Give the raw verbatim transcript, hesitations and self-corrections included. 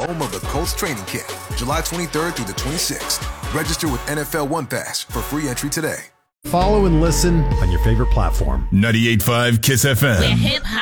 home of the Colts training camp, July twenty-third through the twenty-sixth. Register with N F L One Pass for free entry today. Follow and listen on your favorite platform. ninety-eight point five Kiss F M. Where hip-hop